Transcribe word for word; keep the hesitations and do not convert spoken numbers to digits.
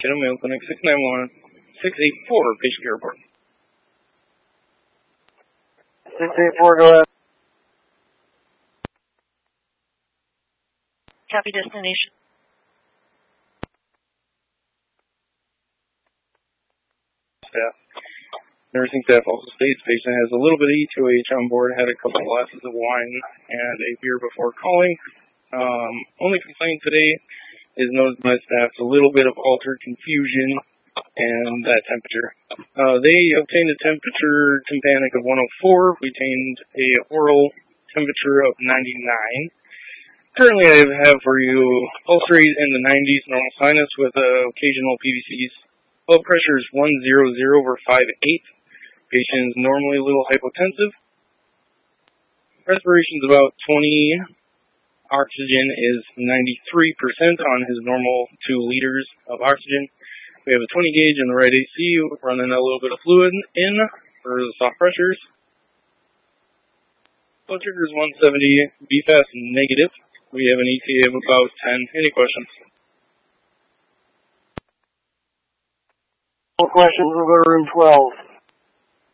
Get a Mayo Clinic six nine one, six eight four, patient care report. six eight four, go ahead. Copy destination. Staff. Nursing staff also states patient has a little bit of E two H on board, had a couple glasses of wine and a beer before calling. Um, only complaint today is noticed by staff a little bit of altered confusion and that temperature. Uh, they obtained a temperature tympanic of one oh four, retained a oral temperature of ninety-nine. Currently I have for you pulse rate in the nineties, normal sinus with uh, occasional P V Cs. Blood pressure is one hundred over five eight. Patient is normally a little hypotensive. Respiration is about twenty. Oxygen is ninety-three percent on his normal two liters of oxygen. We have a twenty gauge in the right A C, running a little bit of fluid in for the soft pressures. Blood sugar is one seventy, B FAST negative. We have an E T A of about ten. Any questions? No questions. We'll go to room twelve.